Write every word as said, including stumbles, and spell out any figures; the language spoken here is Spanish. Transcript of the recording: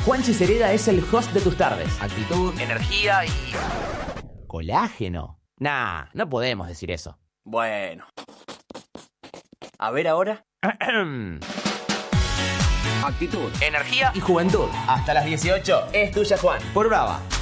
Juanchi Cereda es el host de tus tardes. Actitud, energía y... ¿Colágeno? Nah, no podemos decir eso. Bueno. A ver ahora. Actitud, energía Y juventud. Hasta las dieciocho es tuya, Juan. Por Brava.